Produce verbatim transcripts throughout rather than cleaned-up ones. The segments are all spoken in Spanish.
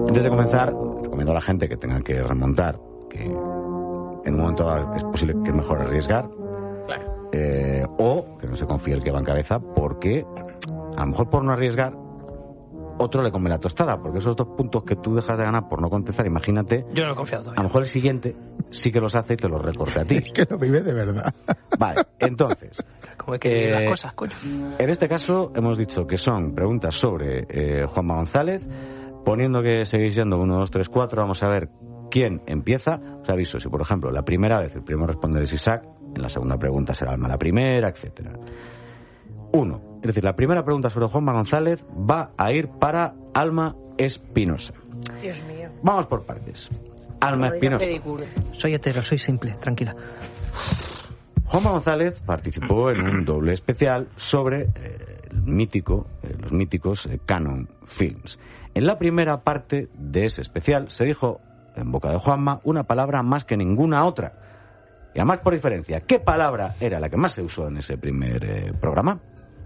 Antes de comenzar, recomiendo a la gente que tenga que remontar, que en un momento dado es posible que es mejor arriesgar, Claro. eh, o que no se confíe el que va en cabeza, porque a lo mejor por no arriesgar, otro le come la tostada, porque esos dos puntos que tú dejas de ganar por no contestar, imagínate, Yo no he confiado a todavía. lo mejor el siguiente sí que los hace y te los recorte a ti. Es que lo vive de verdad. Vale, entonces, Como hay que vivir Eh, las cosas, coño. en este caso hemos dicho que son preguntas sobre eh, Juanma González, poniendo que seguís yendo uno, dos, tres, cuatro, vamos a ver quién empieza. Os aviso, si por ejemplo la primera vez el primero a responder es Isaac, en la segunda pregunta será Alma la primera, etcétera. Uno, es decir, la primera pregunta sobre Juanma González va a ir para Alma Espinosa. Dios mío. Vamos por partes. Alma Espinosa. Soy hetero, soy simple, tranquila. Juanma González participó en un doble especial sobre eh, el mítico, eh, los míticos eh, Canon Films. En la primera parte de ese especial se dijo en boca de Juanma una palabra más que ninguna otra. Y además por diferencia, ¿qué palabra era la que más se usó en ese primer eh, programa?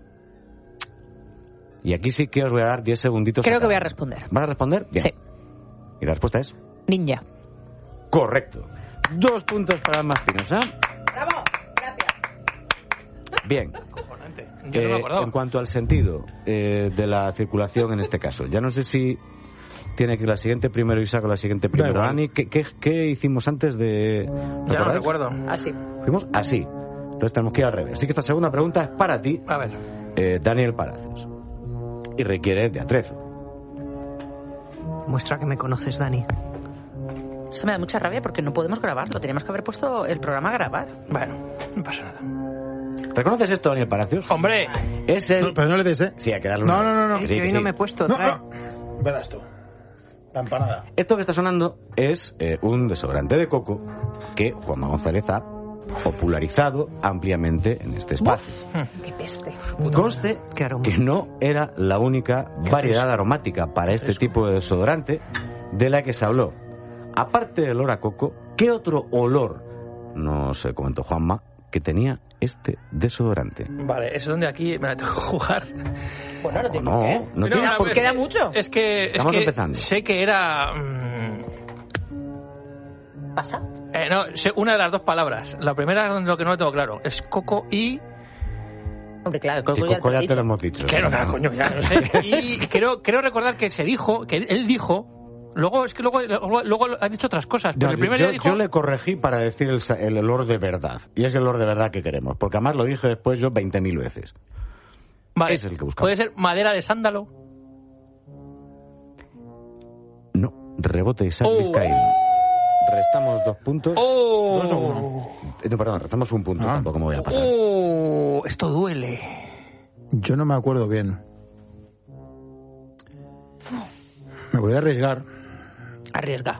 Y aquí sí que os voy a dar diez segunditos. Creo a que voy a cada uno. responder. ¿Vas a responder? Bien. Sí. Y la respuesta es Ninja. correcto. Dos puntos para Alma Espinosa. ¡Bravo! Gracias. Bien. Cojonante. Yo no me Eh, acordaba. en cuanto al sentido eh, de la circulación en este caso, ya no sé si tiene que ir la siguiente primero Isaac o la siguiente primero igual. Dani. ¿Qué, qué, qué hicimos antes de...? Ya no ¿recordáis? recuerdo. Así. Fuimos así. Entonces tenemos que ir al revés. Así que esta segunda pregunta es para ti, A ver. eh, Daniel Palacios. Y requiere de atrezo. Muestra que me conoces, Dani. Eso me da mucha rabia porque no podemos grabarlo. Teníamos que haber puesto el programa a grabar. Bueno, no pasa nada. ¿Reconoces esto, Daniel Palacios? ¡Hombre! Es el... No, pero no le des, ¿eh? Sí, hay que darle No, una- no, no, no. Sí, Yo hoy sí. no me he puesto. No, trae- no. Verás tú. La empanada. Esto que está sonando es eh, un desodorante de coco que Juanma González ha popularizado ampliamente en este espacio. ¡Qué peste! Conste Qué aroma. que no era la única variedad aromática para este tipo de desodorante de la que se habló. Aparte del olor a coco, ¿qué otro olor nos eh, comentó Juanma que tenía este desodorante? Vale, eso es donde aquí me la tengo que jugar. Bueno, no tiene no, por qué. no Pero, tiene a por ver, qué. Queda mucho. Es que, es Estamos que empezando. sé que era... mm, ¿Pasa? eh, no, sé una de las dos palabras. La primera, lo que no lo tengo claro, es coco y... Hombre, claro, el Sí, coco ya coco te ya lo he te lo dicho. hemos dicho. Que no, claro, coño, ya no sé. Y creo, creo recordar que se dijo, que él dijo... Luego, es que luego, luego, luego ha dicho otras cosas. Pero No, el primer yo, día dijo... yo le corregí para decir el, sa- el olor de verdad. Y es el olor de verdad que queremos. Porque además lo dije después yo veinte mil veces. Vale, es el que buscamos. puede ser madera de sándalo. No, rebote Isaac Oh. Vizcaín. Restamos dos puntos. ¡Oh! Dos o uno. Eh, No, perdón, restamos un punto. Ah. Tampoco me voy a pasar. ¡Oh! Esto duele. Yo no me acuerdo bien. Me voy a arriesgar. Arriesga.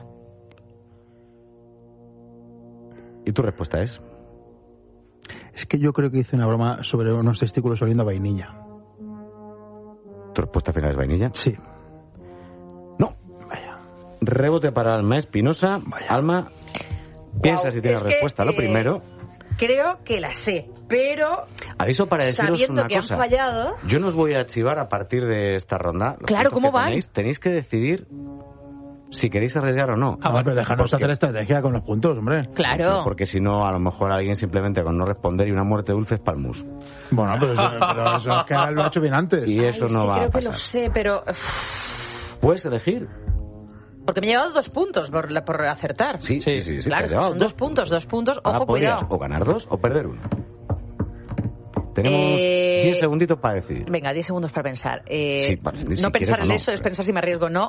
¿Y tu respuesta es? Es que yo creo que hice una broma sobre unos testículos oliendo a vainilla. ¿Tu respuesta final es vainilla? Sí. No. Vaya. Rebote para Alma Espinosa. Alma, piensa si tienes es que, respuesta a lo eh, primero. Creo que la sé, pero Aviso para deciros sabiendo una que cosa. han fallado... Yo no os voy a archivar a partir de esta ronda. Los Claro, puntos ¿cómo que van? Tenéis, tenéis que decidir si queréis arriesgar o no. Ah, No, pero déjanos porque- hacer estrategia con los puntos, hombre. Claro. Porque si no, a lo mejor alguien simplemente con no responder y una muerte dulce es palmus. Bueno, pero eso, pero eso es que lo ha hecho bien antes. Y eso Ay, no es que va creo a que lo pasar. sé, pero... ¿Puedes elegir? Porque me he llevado dos puntos por, la- por acertar. Sí, sí, sí. sí, Claro, te has llevado son dos puntos, dos puntos. Ahora Ojo, podrías cuidado. o ganar dos o perder uno. Tenemos Eh, diez segunditos para decidir. Venga, diez segundos para pensar. Eh, Sí, para decidir si no quieres pensar o en no, eso, es pero- pensar si me arriesgo o no.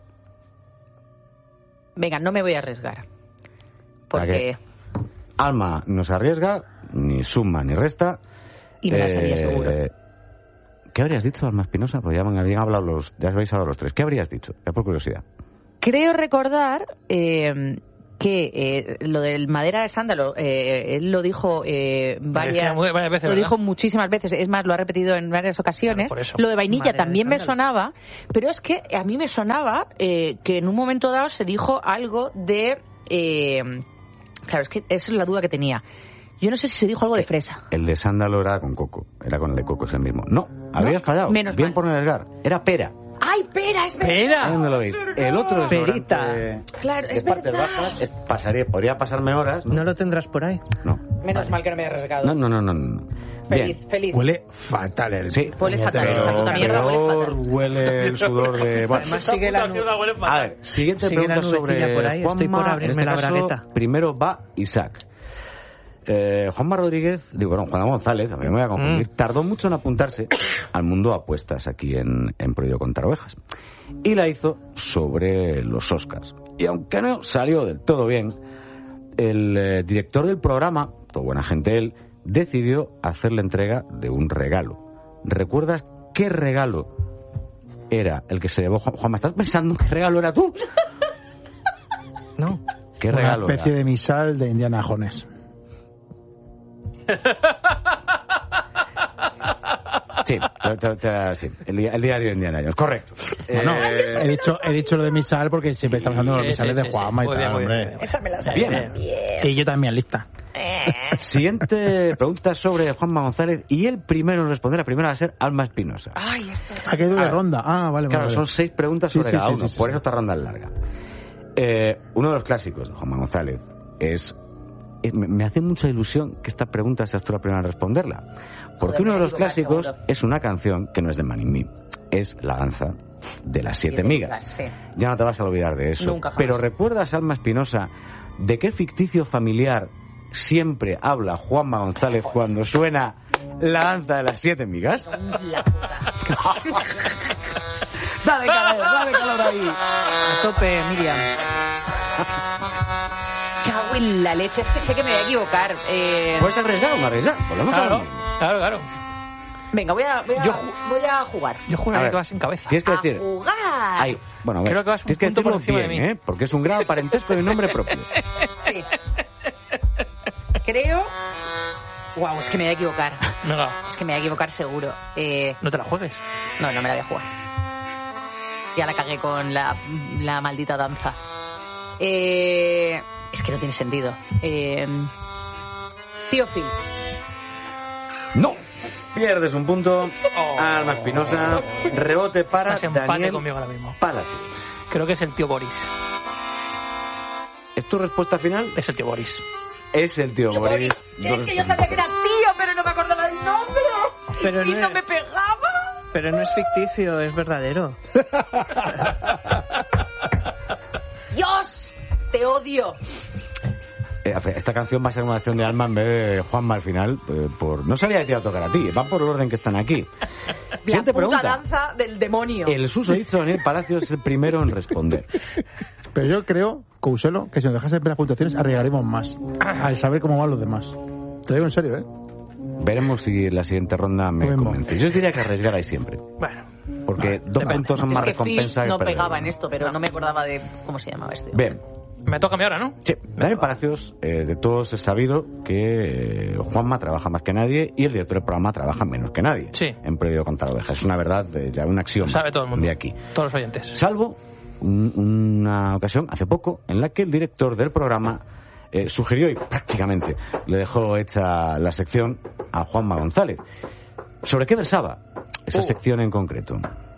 Venga, no me voy a arriesgar. ¿Para Porque... Alma no se arriesga, ni suma ni resta. Y me la Eh, sabía seguro. ¿Qué habrías dicho, Alma Espinosa? Porque ya me habían hablado los, ya habéis hablado los tres. ¿Qué habrías dicho? Ya por curiosidad. Creo recordar eh, que eh, lo del madera de sándalo, eh, él lo dijo eh, varias, Muy- varias veces, lo ¿verdad? dijo muchísimas veces, es más, lo ha repetido en varias ocasiones. Claro, por eso. Lo de vainilla Madera de también me sándalo. sonaba, pero es que a mí me sonaba eh, que en un momento dado se dijo algo de... eh, claro, es que esa es la duda que tenía. Yo no sé si se dijo algo de fresa. El de sándalo era con coco. Era con el de coco, es el mismo. No, habrías fallado. menos Bien mal. por no arriesgar. Era pera. ¡Ay, pera, es verdad! Pera. Ahí donde lo veis. El otro es Perita. de, Claro, de es partes verdad. bajas. Es- pasaría, podría pasarme horas. ¿No lo tendrás por ahí? No. Menos mal que no me he arriesgado. No, no, no, no. no. Feliz, Bien. feliz. Huele fatal el Sí. Huele fatal, puñetero. esta puta mierda huele Peor fatal. huele el sudor de... Bueno, Además sigue la, nu- A ver, siguiente Sigue la pregunta nubecilla sobre por ahí, estoy Juanma. por abrirme En este la caso, bragueta. primero va Isaac. Eh, Juanma Rodríguez, digo, bueno, Juanma González, a mí me voy a confundir, Mm. tardó mucho en apuntarse al mundo apuestas aquí en, en Prohibido Contar Ovejas. Y la hizo sobre los Oscars. Y aunque no salió del todo bien, el eh, director del programa, todo buena gente él, decidió hacerle entrega de un regalo. ¿Recuerdas qué regalo era el que se llevó Juan? Juanma, ¿estás pensando qué regalo era tú? No. ¿Qué una regalo especie era? de misal de Indiana Jones. Sí, te- te- te- sí, el, di- el diario de Indiana Jones, correcto. Bueno, Eh, he dicho, he dicho lo de misal porque siempre estamos hablando de los Sí, misales sí, de sí, Juanma sí. y Muy tal, bien, muy hombre. bien, muy bien. Esa me la sabía Bien. también. Y yo también, lista. Siguiente pregunta sobre Juanma González y el primero en responder, la primera va a ser Alma Espinosa. Ay, esto. ¿A qué doble A ver. ronda? Ah, vale, Claro, vale. son seis preguntas Sí, sobre sí, cada sí, uno, sí, sí, por sí. eso esta ronda es larga. Eh, uno de los clásicos de Juanma González es... eh, Me me hace mucha ilusión que esta pregunta seas tú la primera en responderla. Porque Joder, uno de me los equivoco, clásicos seguro. es una canción que no es de Manimí, es La danza de las siete migas. Sí. Ya no te vas a olvidar de eso. Nunca jamás. Pero ¿recuerdas, Alma Espinosa, de qué ficticio familiar siempre habla Juanma González cuando suena La danza de las siete migas? La puta. Dale calor, dale calor ahí. A tope, Miriam. Cago en la leche, es que sé que me voy a equivocar. Eh, ¿Puedes arriesgar o no arriesgar? Volvemos a Claro, lo mismo. claro, claro. venga, voy a, voy a, Yo ju- voy a jugar. Yo A juraría ver. que vas sin cabeza. Tienes que A decir... jugar. Ay, bueno, a ver, Creo que vas un tienes que punto por decirlo encima de bien, mí. ¿eh? Porque es un grado parentesco y un nombre propio. Sí. Creo. Wow, es que me voy a equivocar. Venga, Es que me voy a equivocar seguro. Eh, no te la juegues. no, no me la voy a jugar. Ya la cagué con la, la maldita danza. Eh, es que no tiene sentido. Eh, Tío Phil. No. Pierdes un punto. Oh. Alma Espinosa. Rebote para Estás empate Daniel conmigo ahora mismo. Palacios. Creo que es el tío Boris. ¿Es tu respuesta final? Es el tío Boris. Es el tío Tío Boris. Boris. Es que yo sabía que era tío, pero no me acordaba el nombre. Pero y no no es- me pegaba. Pero no es ficticio, es verdadero. ¡Dios! ¡Te odio! Eh, a ver, esta canción va a ser una acción de Alma en vez de Juanma al final. eh, por... No sabía que te iba a tocar a ti. Va por el orden que están aquí. La Siguiente puta pregunta. danza del demonio. El susodicho Daniel Palacios es el primero en responder. Pero yo creo, Couselo, que si nos dejase ver las puntuaciones arriesgaremos más al saber cómo van los demás. Te digo en serio, ¿eh? Veremos si en la siguiente ronda me Lo mismo. convence. Yo os diría que arriesgarais siempre. Bueno, Porque dos depende. puntos son más es que Phil recompensa que no perder pegaba en uno. esto, pero no me acordaba de cómo se llamaba este. Bien. me toca a mí ahora, ¿no? Sí, Daniel Palacios, eh, de todos es sabido que eh, Juanma trabaja más que nadie y el director del programa trabaja menos que nadie. Sí. En Prohibido Contar Ovejas. Es una verdad, eh, ya un axioma. Lo sabe todo el mundo. De aquí. Todos los oyentes. Salvo un- una ocasión, hace poco, en la que el director del programa eh, sugirió y prácticamente le dejó hecha la sección a Juanma González. ¿Sobre qué versaba esa Uh. sección en concreto?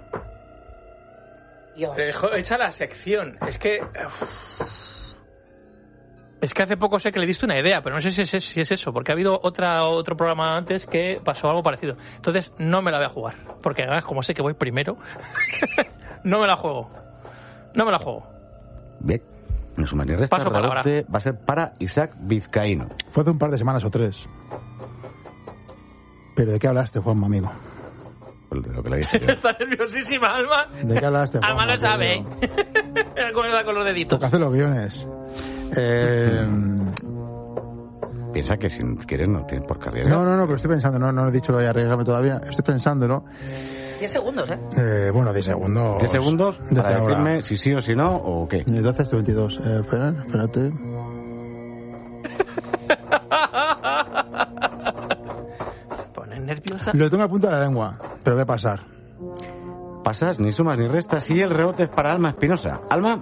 Dios. Te dejo hecha la sección. Es que... uf. Es que hace poco sé que le diste una idea, pero no sé si es, si es eso, porque ha habido otra otro programa antes que pasó algo parecido. Entonces no me la voy a jugar, porque además como sé que voy primero, no me la juego. No me la juego. Bien, no suma ni resta. Paso palabra. Rebote va a ser para Isaac Vizcaíno. Fue hace un par de semanas o tres. ¿Pero de qué hablaste, Juanma, amigo? De lo que le dije yo. Está nerviosísima, Alma. ¿De qué hablaste, Juanma? Alma lo sabe. Mira cómo me da con los deditos. Porque hace los guiones. Eh, Piensa que si quieres no tienes por qué arriesgar. no, no, no, pero estoy pensando, no, no he dicho que voy a arriesgarme todavía. Estoy pensándolo. Diez segundos, ¿eh? Eh, bueno, diez segundos. ¿Diez segundos Desde para ahora. decirme si sí o si no o qué? De doce hasta veintidós. Eh, espera, espérate. Se pone nerviosa. Lo tengo a punta de la lengua, pero voy a pasar. Pasas, ni sumas ni restas y el rebote es para Alma Espinosa. Alma,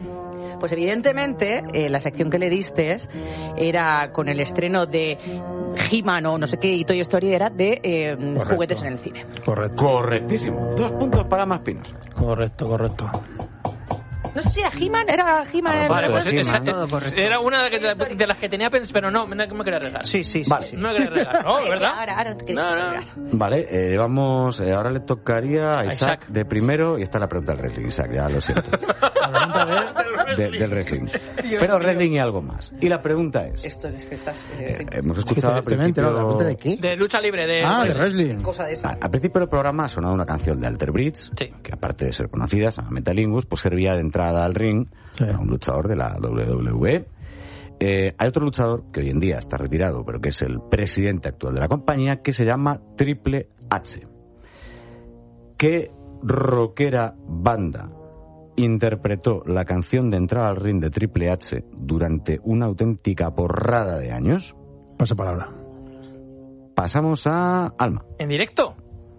Pues evidentemente eh, la sección que le diste era con el estreno de He-Man o no sé qué y Toy Story era de eh, Correcto. juguetes en el cine. Correcto. Correctísimo. Dos puntos para más pinos. Correcto, correcto. No sé si era He-Man, era He-Man. Ah, el- Vale, pues He-Man. esa- Todo correcto. era una de, que- de las que tenía pensado, pero no, no me quería arriesgar. Sí, sí, sí. Vale. sí. No me quería arriesgar, ¿no? ¿Verdad? Ahora, ahora te No, no. Vale, eh, vamos. eh, ahora le tocaría a A Isaac, Isaac. de primero y está la pregunta del wrestling. Isaac, ya lo siento. De- del wrestling. Pero wrestling y algo más. Y la pregunta es: Esto es que estás. eh, hemos escuchado al Evidentemente, principio. ¿no? ¿La pregunta de qué? De lucha libre, de... Ah, de wrestling. Cosa de esa. Al al principio del programa ha sonado una canción de Alter Bridge, Sí. que aparte de ser conocida, se llama Metalingus, pues servía de entrada al ring Sí. a un luchador de la doble u doble u E. Eh, hay otro luchador que hoy en día está retirado, pero que es el presidente actual de la compañía, que se llama Triple H. ¿Qué rockera banda interpretó la canción de entrada al ring de Triple H durante una auténtica porrada de años? Pasa palabra. Pasamos a Alma. ¿En directo?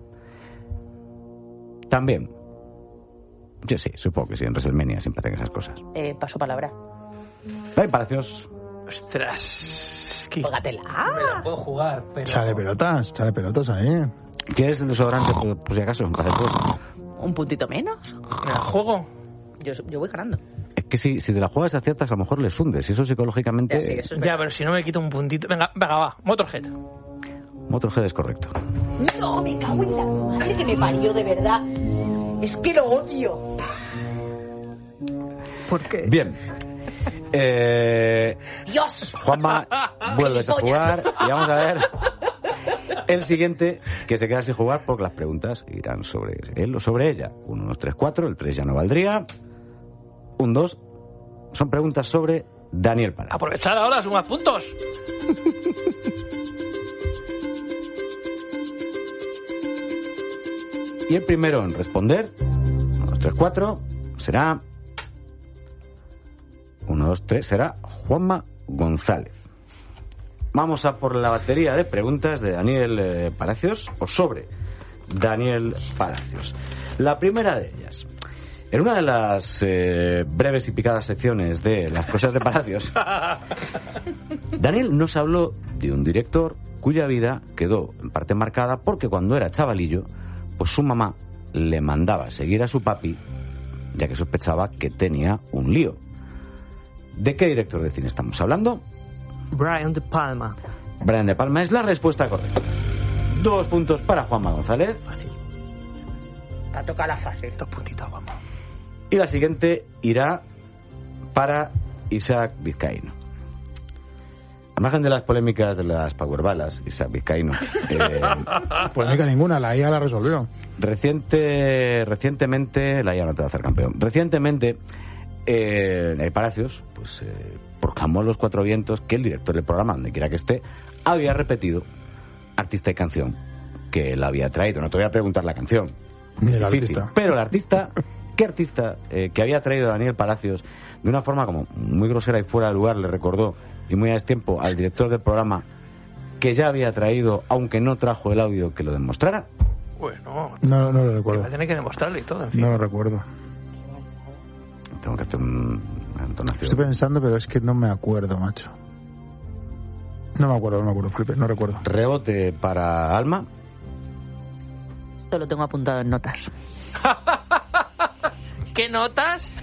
También. Yo sí, supongo que sí, en WrestleMania siempre hacen esas cosas. Eh, paso palabra. David Palacios. Ostras. Que Póngatela. me la puedo jugar, pero... Sale pelotas, sale pelotas ahí. ¿Quieres el desodorante, por, por si acaso? Para después. Un puntito menos. ¿Me la juego? Yo, yo voy ganando. Es que si, si te la juegas aciertas, a lo mejor les hundes. Y eso psicológicamente... Ya, sí, eso es Ya, pero si no me quito un puntito... Venga, venga, va. Motorhead. Motorhead es correcto. No, me cago en la madre que me parió, de verdad. Es que lo odio. ¿Por qué? Bien. Eh, Dios. Juanma, vuelves a jugar y vamos a ver el siguiente que se queda sin jugar porque las preguntas irán sobre él o sobre ella. Uno, dos, tres, cuatro. El tres ya no valdría. Un, dos. Son preguntas sobre Daniel Palacios. Aprovechad ahora, sumad puntos. Y el primero en responder, uno, dos, tres, cuatro, será... Uno, dos, tres, será Juanma González. Vamos a por la batería de preguntas de Daniel eh, Palacios, o sobre Daniel Palacios. La primera de ellas. En una de las eh, breves y picadas secciones de las cosas de Palacios, Daniel nos habló de un director cuya vida quedó en parte marcada porque cuando era chavalillo, pues su mamá le mandaba seguir a su papi, ya que sospechaba que tenía un lío. ¿De qué director de cine estamos hablando? Brian De Palma. Brian De Palma es la respuesta correcta. Dos puntos para Juanma González. Fácil. Ha tocado la fase. Dos puntitos, vamos. Y la siguiente irá para Isaac Vizcaíno. Al margen de las polémicas de las powerbalas, Isaac Vizcaíno, eh, Polémica ninguna, la I A la resolvió. reciente, recientemente, la I A no te va a hacer campeón. Recientemente, eh, Daniel Palacios, pues, eh, proclamó a los cuatro vientos que el director del programa, donde quiera que esté, había repetido artista y canción que él había traído. No te voy a preguntar la canción, Ni es el difícil, artista. pero el artista, ¿qué artista eh, que había traído Daniel Palacios de una forma como muy grosera y fuera de lugar le recordó, y muy a destiempo, al director del programa que ya había traído, aunque no trajo el audio que lo demostrara? Bueno, No, no lo va recuerdo. a tener que demostrarle y todo, en fin. No lo recuerdo. Tengo que hacer un- una entonación. Estoy pensando, pero es que no me acuerdo, macho. No me acuerdo, no me acuerdo, Felipe, no recuerdo. Rebote para Alma. Esto lo tengo apuntado en notas. ¿Qué notas?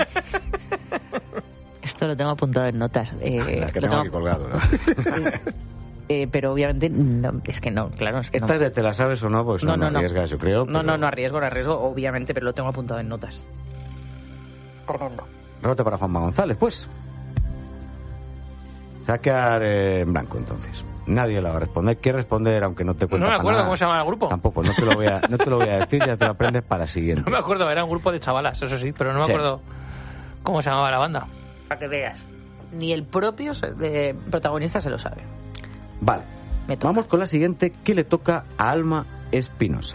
Esto lo tengo apuntado en notas. Eh, La que lo tengo tengo- aquí colgado, ¿no? eh, pero obviamente no, es que no, claro, es que Esta no. es de te la sabes o no, pues No, no, no, no. arriesgas, yo creo. No, pero- no, no arriesgo, no arriesgo, obviamente, pero lo tengo apuntado en notas. Tremendo. Rebote para Juanma González, pues. Se va a quedar eh, en blanco, entonces. Nadie la va a responder. ¿Quieres responder aunque no te cuente No me para acuerdo nada? cómo se llama el grupo. Tampoco, no te lo voy a, no te lo voy a decir, ya te lo aprendes para la siguiente. No me acuerdo, era un grupo de chavalas, eso sí, pero no me Sí. acuerdo cómo se llamaba la banda. Para que veas. Ni el propio se- de protagonista se lo sabe. Vale. Me toca. Vamos con la siguiente, que le toca a Alma Espinosa.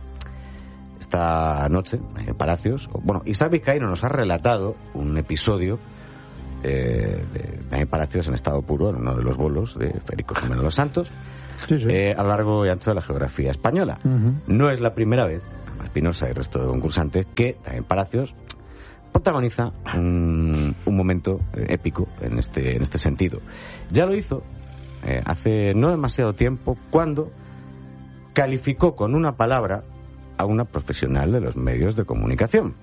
Esta noche, en Palacios, bueno, Isaac Vizcaíno nos ha relatado un episodio eh, de Daniel Palacios en estado puro, en uno de los bolos de Federico Jiménez Los Santos, Sí, sí. eh, a lo largo y ancho de la geografía española. Ujú. No es la primera vez, Alma Espinosa y el resto de concursantes, que Daniel Palacios protagoniza un, un momento eh, épico en este, en este sentido. Ya lo hizo eh, hace no demasiado tiempo cuando calificó con una palabra a una profesional de los medios de comunicación.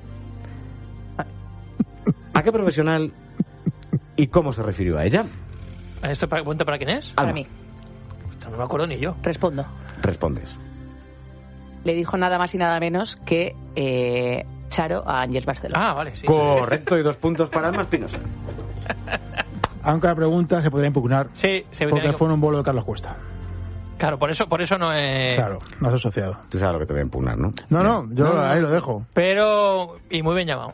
¿A qué profesional y cómo se refirió a ella? ¿Esto para, cuenta para quién es? Para Alma, mí. No me acuerdo ni yo. Respondo. respondes. Le dijo nada más y nada menos que eh, Charo a Ángel Barcelona. Ah, vale, sí. Correcto, y dos puntos para Alma Espinosa. Aunque la pregunta se podría impugnar Sí, se porque venía fue en un bolo de Carlos Cuesta. Claro, por eso, por eso no es... Claro, no has asociado. Tú sabes lo que te voy a impugnar, ¿no? No, no, yo No, no, ahí no. lo dejo. Pero... Y muy bien llamado.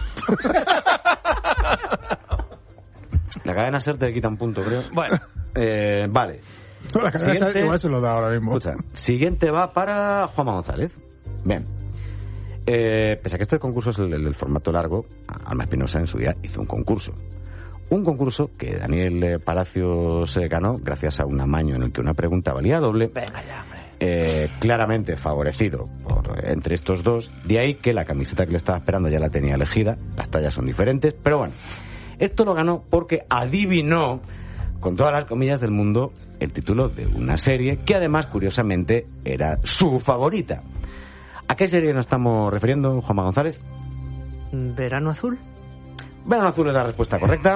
La cadena SER te quita un punto, creo. Bueno, Eh, vale. No, la cadena Siguiente. SER igual se lo da ahora mismo. Escucha, siguiente va para Juanma González. Bien. Eh, pese a que este concurso es el, el- el formato largo, Alma Espinosa en su día hizo un concurso. Un concurso que Daniel eh, Palacios eh, ganó gracias a un amaño en el que una pregunta valía doble. venga ya, hombre. Eh, claramente favorecido por eh, entre estos dos. De ahí que la camiseta que le estaba esperando ya la tenía elegida. Las tallas son diferentes, pero bueno. Esto lo ganó porque adivinó, con todas las comillas del mundo, el título de una serie que además, curiosamente, era su favorita. ¿A qué serie nos estamos refiriendo, Juanma González? ¿Verano azul? Verano Azul es la respuesta correcta.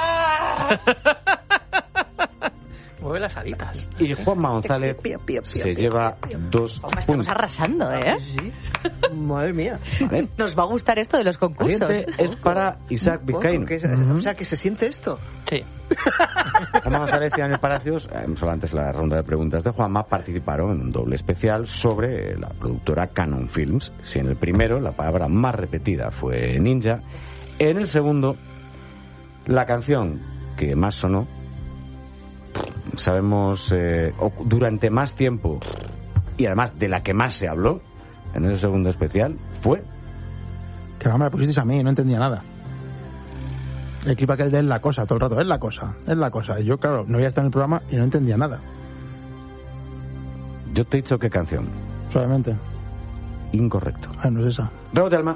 Mueve las alitas. Y Juanma González Pía, pía, pía, se pía, lleva pía, pía. dos Hombre, estamos puntos. arrasando, ¿eh? Sí. Madre mía. Vale. Nos va a gustar esto de los El concursos. siguiente es para Isaac Vizcaíno. Ojo, que es- O sea, que se siente esto. Sí. Juanma González y Daniel Palacios, eh, solo antes de la ronda de preguntas de Juanma, participaron en un doble especial sobre eh, la productora Canon Films. Si en el primero la palabra más repetida fue ninja, en el segundo la canción que más sonó, sabemos, eh, o- durante más tiempo y además de la que más se habló en el segundo especial, fue... Que me la pusisteis a mí, no entendía nada. El clip aquel de es la cosa, todo el rato, es la cosa, es la cosa. Y yo, claro, no había estado en el programa y no entendía nada. Yo te he dicho qué canción. Suavemente. Incorrecto. Ah, no es esa. Rebote, Alma.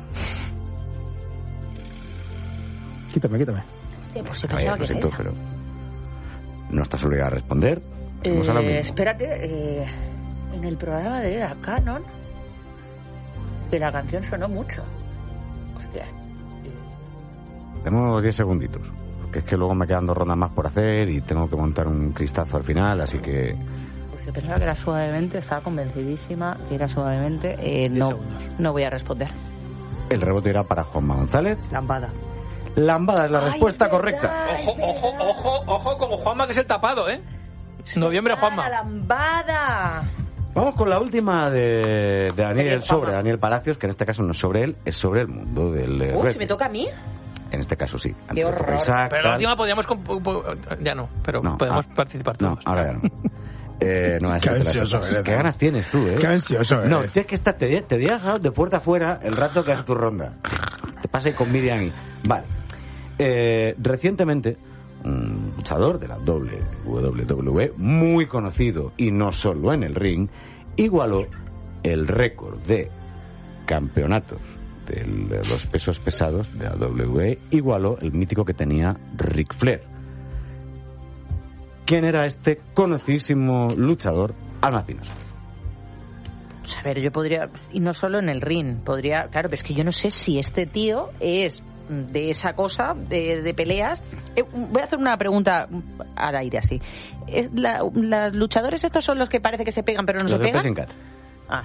Quítame, quítame. Hostia, pues yo A ver, pensaba lo que era siento, esa. pero no estás obligada a responder. Vamos a lo Eh, mismo. espérate, eh, en el programa de la Canon, que la canción sonó mucho. Hostia. Tenemos diez segunditos. Porque es que luego me quedan dos rondas más por hacer y tengo que montar un cristazo al final, así que... Pues yo pensaba que era suavemente, estaba convencidísima que era suavemente. Eh, no, segundos. no voy a responder. El rebote irá para Juanma González. Lambada. Lambada es la Ay, respuesta es verdad. correcta. Ojo, es ojo, verdad. ojo, ojo, como Juanma que es el tapado, ¿eh? Noviembre, ¡Ah, Juanma. la lambada! Vamos con la última de, de Daniel, Bien, sobre Juanma. Daniel Palacios, que en este caso no es sobre él, es sobre el mundo del eh, Uy, si wrestling. me toca a mí. En este caso sí. Antes Qué le toca a horror. Isaac, Pero la tal. última podíamos... comp- Ya no, pero No, podemos ah, participar No, todos. ahora ya no. Eh, no, esa Qué te la ansioso sepas. eres, Qué ¿no? ganas tienes tú, ¿eh? Qué ansioso eres. No, tienes que estar, te, te dejas de puerta afuera el rato que haces tu ronda. Te pasas con Miriam y... Vale. Eh, recientemente, un luchador de la doble U W W E, muy conocido y no solo en el ring, igualó el récord de campeonatos de los pesos pesados de la W W E, igualó el mítico que tenía Ric Flair. ¿Quién era este conocidísimo luchador? Alma Espinosa. Pues a ver, yo podría, y no solo en el ring, podría, claro, pero es que yo no sé si este tío es de esa cosa, de, de peleas. Eh, voy a hacer una pregunta al aire así. ¿Es la- ¿Los luchadores estos son los que parece que se pegan pero no Los se de pegan? Pressing Catch. Ah.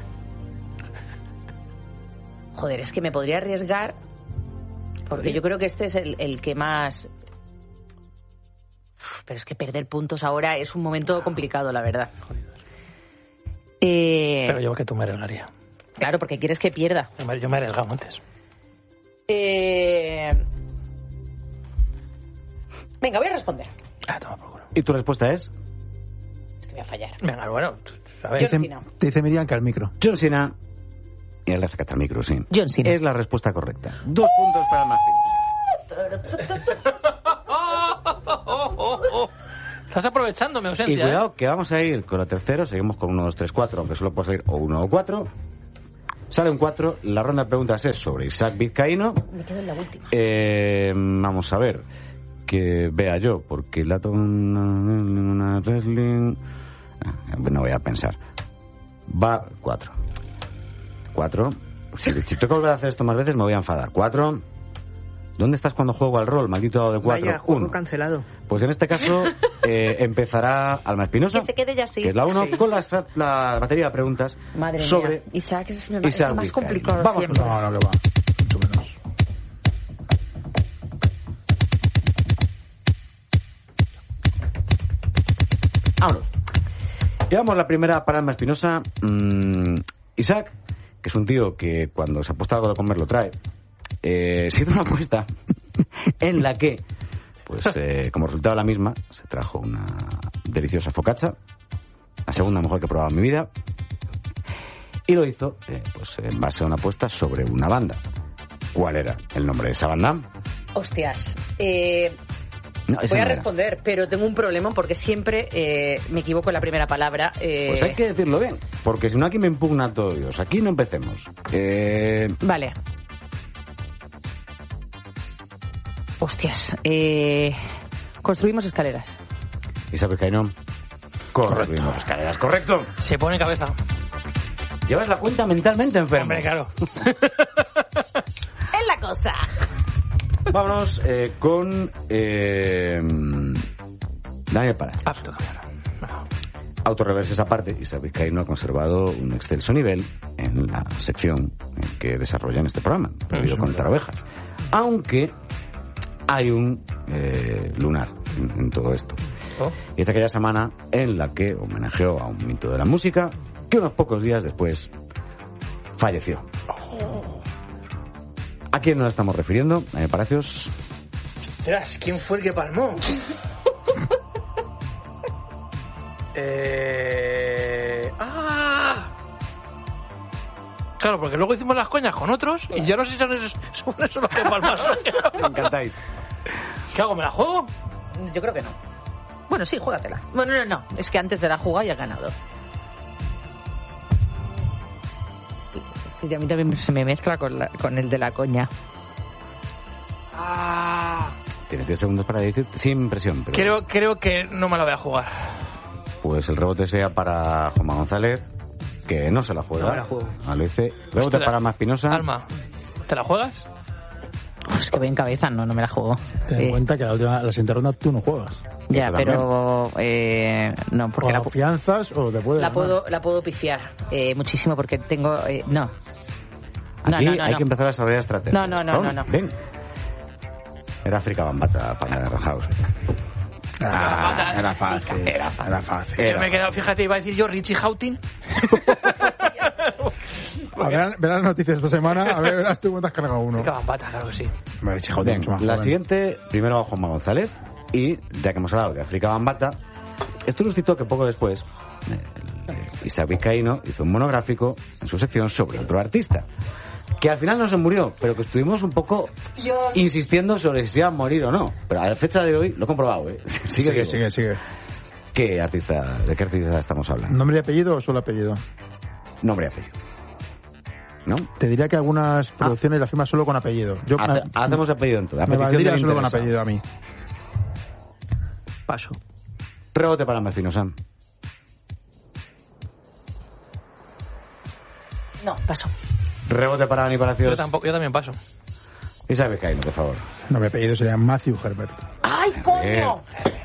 Joder, es que me podría arriesgar porque yo creo que este es el, el que más... Uf, pero es que perder puntos ahora es un momento complicado, la verdad. Eh, Pero yo que tú me arriesgaría. Claro, porque quieres que pierda. Yo me, yo me he arriesgado antes. Eh... Venga, voy a responder. Ah, toma por culo. ¿Y tu respuesta es? Es que voy a fallar. Venga, bueno, tú- tú Te sabes. dice, Cena. te dice Miriam que al micro. John Cena. Y él le hace catar al micro, sí. John Cena. Es la respuesta correcta. Dos puntos para el Martín. Estás aprovechando mi ausencia. Y cuidado que vamos a ir con la tercera. Seguimos con uno, dos, tres, cuatro, aunque solo puede salir o uno o cuatro. Sale un cuatro. La ronda de preguntas es sobre Isaac Vizcaíno. Me quedo en la última. Eh, vamos a ver. que vea yo, porque la una wrestling... No voy a pensar. Va cuatro. Cuatro. Si, si tengo que volver a hacer esto más veces me voy a enfadar. Cuatro. ¿Dónde estás cuando juego al rol, maldito dado de cuatro? Vaya, juego Uno. cancelado. Pues en este caso eh, empezará Alma Espinosa, Que se quede ya así. que es la uno, Sí. con la, la batería de preguntas Madre sobre mía. Isaac es, es Isaac el más Vizcaíno. complicado Vamos siempre. No, no, que va. Mucho menos. Vámonos. Llevamos la primera para Alma Espinosa. Mm, Isaac, que es un tío que cuando se apuesta algo de comer lo trae, eh, se hizo una apuesta en la que, pues eh, como resultado de la misma, se trajo una deliciosa focaccia, la segunda mejor que he probado en mi vida, y lo hizo eh, pues en base a una apuesta sobre una banda. ¿Cuál era el nombre de esa banda? Hostias. Eh, No, esa voy a no era. responder, pero tengo un problema porque siempre eh, me equivoco en la primera palabra. Eh, Pues hay que decirlo bien, porque si no aquí me impugna todo Dios. Aquí no empecemos. Eh, Vale. Hostias. Eh, construimos escaleras. Isaac Vizcaíno, construimos escaleras, correcto. Se pone cabeza. Llevas la cuenta mentalmente enfermo. Hombre, claro. ¡Es la cosa! Vámonos eh, con eh, Daniel Paras. Apto, cámara. Bueno. Autorreverses aparte, Isaac Vizcaíno ha conservado un excelso nivel en la sección en que desarrolla en este programa, prohibido Eso, contar claro. ovejas. Aunque hay un eh, lunar en, en todo esto. Oh. Y es aquella semana en la que homenajeó a un mito de la música que unos pocos días después falleció. ¿A quién nos estamos refiriendo? Daniel Palacios. Ostras, ¿quién fue el que palmó? eh... ¡Ah! Claro, porque luego hicimos las coñas con otros y ya no sé si son esos, son esos los que palmaron. Me encantáis. ¿Qué hago? ¿Me la juego? Yo creo que no. Bueno, sí, juégatela. Bueno, no, no. Es que antes de la jugada ya has ganado. Y a mí también se me mezcla con, la- con el de la coña. Ah, Tienes diez segundos para decir sin presión. Pero creo, creo que no me la voy a jugar. Pues el rebote sea para Juanma González, que no se la juega. No me la juego. Ah, lo dice. Rebote Ostras. para Alma Espinosa. Alma, ¿te la juegas? Uf, es que voy en cabeza, no, no me la juego. Ten en Eh, cuenta que la, última, la siguiente ronda tú no juegas. ya, Eso pero eh, no, O porque la, la fianzas o te puedes la ganar. puedo la puedo pifiar eh, muchísimo porque tengo eh, no. No, Aquí no, no, hay no. que empezar a desarrollar estrategias. No, no, no, no, no. Ven. Era África Bambata, para de Rajaus. Ah, era fácil. Era fácil. Era fácil. Era Yo me he quedado, fíjate, iba a decir yo Richie Houghton. A ver, verás las noticias esta semana, a ver, verás tú cuántas has cargado uno. Qué bambata, claro que sí. Vale, chico, Bien, mucho más la joven. siguiente, primero va Juanma González. Y ya que hemos hablado de África Bambata, esto nos citó que poco después eh, el- Isaac Vizcaíno hizo un monográfico en su sección sobre otro artista. Que al final no se murió, pero que estuvimos un poco insistiendo sobre si se iba a morir o no. Pero a la fecha de hoy lo he comprobado, ¿eh? Sigue, Sigue, vivo. sigue, sigue. ¿Qué artista, ¿De qué artista estamos hablando? ¿Nombre y apellido o solo apellido? Nombre y apellido. ¿No? Te diría que algunas producciones las firmas solo con apellido. Yo Hace- me, hacemos apellido en todo. A me petición valdría del solo con interesado. apellido a mí. Paso. Rebote para Martino Sam. No, paso. Rebote para Dani Palacios. Yo tampoco, yo también paso. Isaac Vizcaíno, por favor. Nombre y apellido sería Matthew Herbert. ¡Ay, coño!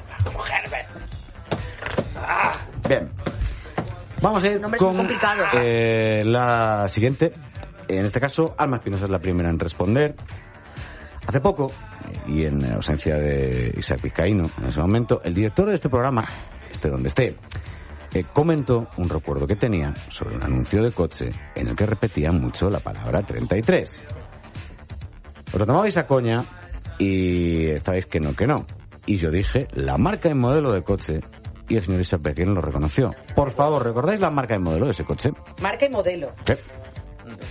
Bien. Vamos a ir Nombres con muy complicados. eh, la siguiente. En este caso, Alma Espinosa es la primera en responder. Hace poco, y en ausencia de Isaac Vizcaíno en ese momento, el director de este programa, esté donde esté, eh, comentó un recuerdo que tenía sobre un anuncio de coche en el que repetía mucho la palabra treinta y tres. Os lo tomabais a coña y estabais que no, que no. Y yo dije la marca y modelo de coche y el señor Isaac Vizcaíno lo reconoció. Por favor, ¿recordáis la marca y modelo de ese coche? Marca y modelo. Sí.